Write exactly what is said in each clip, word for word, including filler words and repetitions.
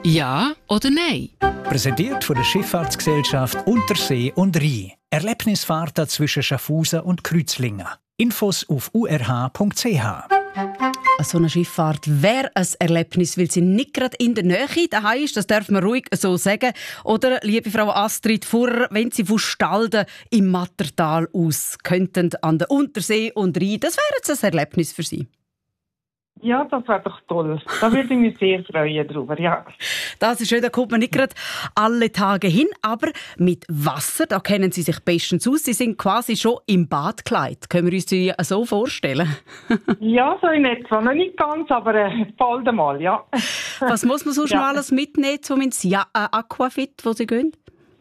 Ja oder nein? Präsentiert von der Schifffahrtsgesellschaft Untersee und Rhein. Erlebnisfahrten zwischen Schaffhausen und Kreuzlingen. Infos auf u r h punkt c h. So eine Schifffahrt wäre ein Erlebnis, weil sie nicht gerade in der Nähe daheim ist. Das darf man ruhig so sagen. Oder, liebe Frau Astrid Furrer, wenn Sie von Stalden im Mattertal aus könnten an der Untersee und Rhein, das wäre jetzt ein Erlebnis für Sie. Ja, das wäre doch toll. Da würde ich mich sehr freuen drüber, ja. Das ist schön, da kommt man nicht gerade alle Tage hin, aber mit Wasser, da kennen Sie sich bestens aus. Sie sind quasi schon im Badkleid. Können wir uns Sie so vorstellen? Ja, so in etwa. Noch nicht ganz, aber äh, bald einmal, ja. Was muss man sonst ja. noch alles mitnehmen, um ins ja äh, Aquafit, wo Sie gehen?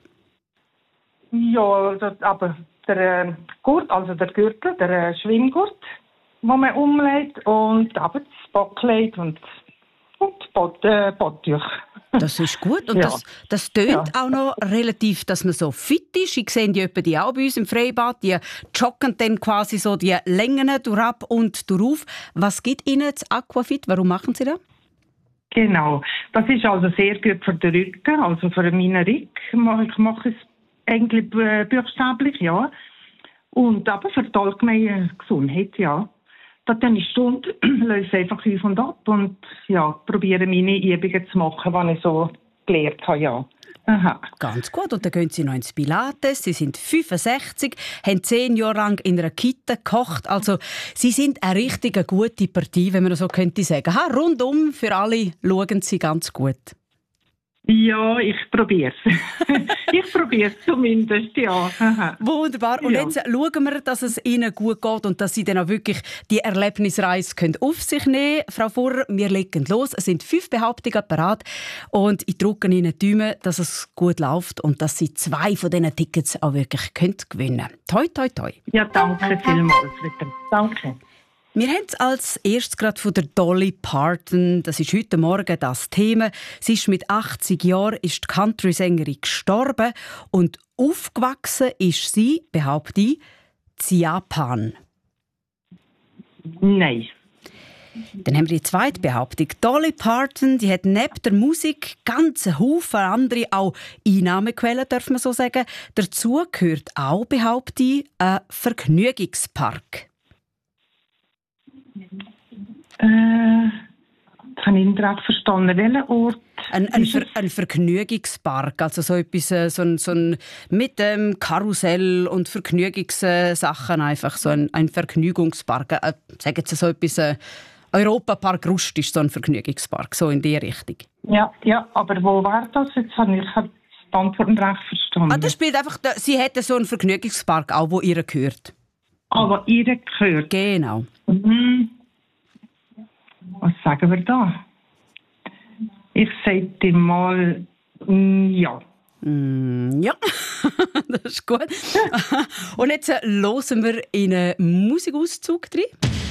Ja, das, aber der äh, Gurt, also der Gürtel, der äh, Schwimmgurt, wo man umlegt, und aber das Bockkleid und, und Bot, äh, Bottüch. Das ist gut. Und ja. das, das tönt ja. auch noch relativ, dass man so fit ist. Ich sehe die, die auch bei uns im Freibad. Die joggen dann quasi so die Längen durchab und durchauf. Was gibt Ihnen das Aquafit? Warum machen Sie das? Genau. Das ist also sehr gut für den Rücken, also für meinen Rücken. Ich mache es eigentlich buchstäblich, ja. Und aber für die allgemeine Gesundheit, ja. Da dann eine Stunde löse einfach auf und ab und ja, probiere meine Übungen zu machen, die ich so gelernt habe, ja. Aha. Ganz gut. Und dann gehen Sie noch ins Pilates. Sie sind fünfundsechzig, haben zehn Jahre lang in einer Kita gekocht. Also Sie sind eine richtig gute Partie, wenn man so könnte sagen. Ha, rundum für alle schauen Sie ganz gut. Ja, ich probiere es. ich probiere es zumindest, ja. Aha. Wunderbar. Und ja. jetzt schauen wir, dass es Ihnen gut geht und dass Sie dann auch wirklich die Erlebnisreise können auf sich nehmen können. Frau Furrer, wir legen los. Es sind fünf Behauptungen parat und ich drücke Ihnen die Daumen, dass es gut läuft und dass Sie zwei von diesen Tickets auch wirklich können gewinnen können. Toi, toi, toi. Ja, danke vielmals. Bitte. Danke. Wir haben es als erstes gerade von der Dolly Parton. Das ist heute Morgen das Thema. Sie ist mit achtzig Jahren, ist die Country-Sängerin gestorben und aufgewachsen ist sie, behaupte ich, in Japan. Nein. Dann haben wir die zweite Behauptung. Dolly Parton, die hat neben der Musik ganze Haufen andere auch Einnahmequellen, darf man so sagen. Dazu gehört auch, behaupte ich, ein Vergnügungspark. Äh, das habe ich nicht recht verstanden. Welcher Ort? Ein, ein, Ver, ein Vergnügungspark, also so etwas äh, so ein, so ein, mit dem Karussell und Vergnügungssachen, einfach so ein, ein Vergnügungspark. Äh, sagen Sie so etwas, äh, Europapark Rust ist so ein Vergnügungspark, so in die Richtung. Ja, ja, aber wo war das? Jetzt habe ich die Antwort nicht recht verstanden. Ah, das spielt einfach, Sie hätten so einen Vergnügungspark auch, wo ihr gehört. Aber ihr gehört? Genau. Mhm. Was sagen wir da? Ich sage mal mm, ja. Mm, ja, das ist gut. Und jetzt äh, hören wir in einen Musikauszug rein.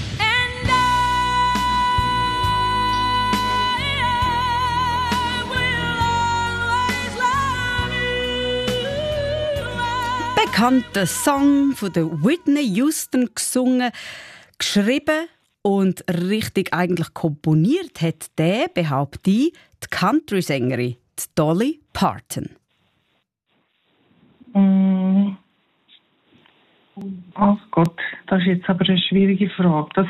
Bekannter Song von der Whitney Houston gesungen, geschrieben und richtig eigentlich komponiert hat der, behaupte ich, die Country-Sängerin, die Dolly Parton. Mm. Ach Gott, das ist jetzt aber eine schwierige Frage. Das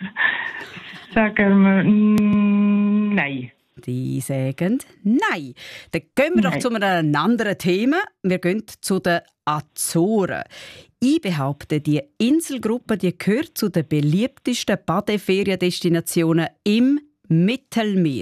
sagen wir mm, nein. Die sagen nein. Dann gehen wir nein. doch zu einem anderen Thema. Wir gehen zu den Azoren. Ich behaupte, die Inselgruppe die gehört zu den beliebtesten Badeferiendestinationen im Mittelmeer.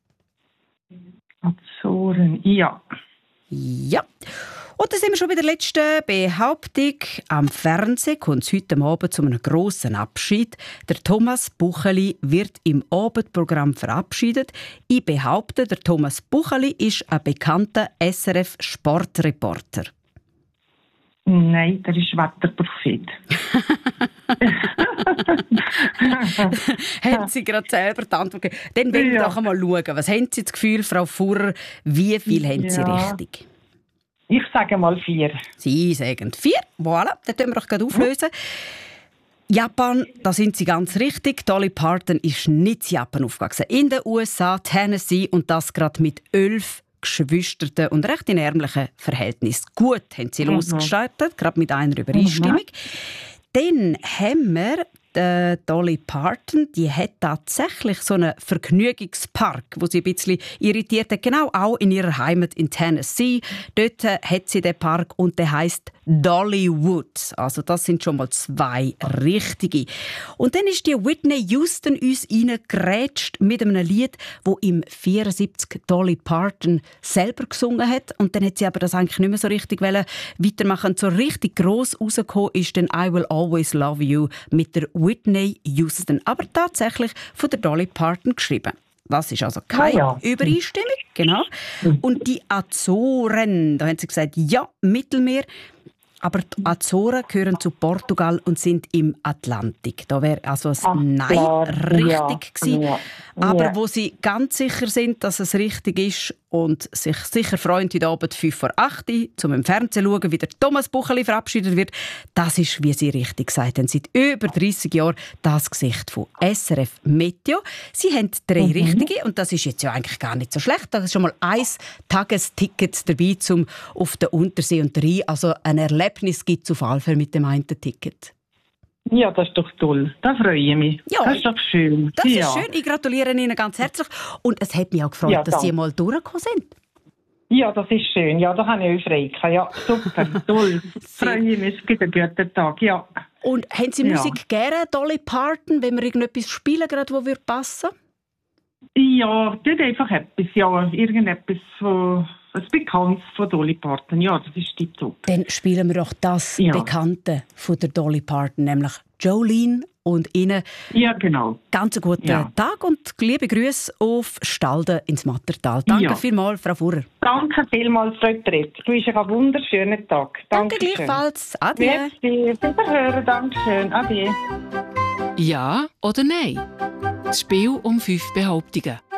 Azoren, ja. Ja. Und dann sind wir schon bei der letzten Behauptung. Am Fernsehen kommt es heute Abend zu einem grossen Abschied. Der Thomas Bucheli wird im Abendprogramm verabschiedet. Ich behaupte, der Thomas Bucheli ist ein bekannter S R F-Sportreporter. Nein, der ist Wetterprophet. Haben Sie gerade selber die Antwort gegeben? Dann wollen wir ja. doch einmal schauen. Was haben Sie das Gefühl, Frau Furrer, wie viel haben Sie ja. richtig? Ich sage mal vier. Sie sagen vier. Voilà, dann können wir doch gerade auflösen. Japan, da sind Sie ganz richtig. Dolly Parton ist nicht in Japan aufgewachsen. In den U S A, Tennessee, und das gerade mit elf Geschwisterten und recht in ärmlichen Verhältnissen. Gut haben sie mhm. losgestartet, gerade mit einer Übereinstimmung. Mhm. Dann haben wir die Dolly Parton, die hat tatsächlich so einen Vergnügungspark, wo sie ein bisschen irritiert hat, genau auch in ihrer Heimat in Tennessee. Dort hat sie den Park und der heisst Dollywood. Also das sind schon mal zwei richtige. Und dann ist die Whitney Houston uns reingegrätscht mit einem Lied, wo im vierundsiebzig Dolly Parton selber gesungen hat. Und dann hat sie aber das eigentlich nicht mehr so richtig weitermachen. So richtig gross rausgekommen ist dann «I Will Always Love You» mit der Whitney Houston, aber tatsächlich von der Dolly Parton geschrieben. Das ist also keine ah, ja. Übereinstimmung, genau. Und die Azoren, da haben sie gesagt, ja, Mittelmeer, aber die Azoren gehören zu Portugal und sind im Atlantik. Da wäre also ein Ach, Nein klar. richtig ja. gewesen. Ja. Aber ja. wo sie ganz sicher sind, dass es richtig ist und sich sicher freuen, heute Abend fünf vor acht zum im Fernsehen zu schauen, wie der Thomas Bucheli verabschiedet wird, das ist, wie Sie richtig gesagt haben, seit über dreissig Jahren das Gesicht von S R F Meteo. Sie haben drei mhm. richtige und das ist jetzt ja eigentlich gar nicht so schlecht. Da ist schon mal ein Tagesticket dabei, um auf den Untersee und Rhein, also ein Erlebnis gibt es auf jeden Fall mit dem einen Ticket. Ja, das ist doch toll. Da freue ich mich. Ja, das ist doch schön. Das ja. ist schön. Ich gratuliere Ihnen ganz herzlich. Und es hat mich auch gefreut, ja, dass Sie mal durchgekommen sind. Ja, das ist schön. Ja, da habe ich euch frei. Ja, super, toll. Freue ich mich. Es gibt einen guten Tag, ja. Und haben Sie ja. Musik gerne, Dolly Parton, wenn wir irgendetwas spielen, gerade, wo würde passen? Ja, das einfach etwas. Ja, irgendetwas von... ein Bekanntes von Dolly Parton, ja, das ist tipptopp. Dann spielen wir doch das ja. Bekannte von der Dolly Parton, nämlich Jolene, und Ihnen ja, genau. ganz einen guten ja. Tag und liebe Grüße auf Stalden ins Mattertal. Danke ja. vielmals, Frau Fuhrer. Danke vielmals, Frau Tritt. Du hast einen wunderschönen Tag. Danke, Danke gleichfalls. Adieu. Merci. Wiederhören. Dankeschön. Adieu. Ja oder nein? Das Spiel um fünf Behauptungen.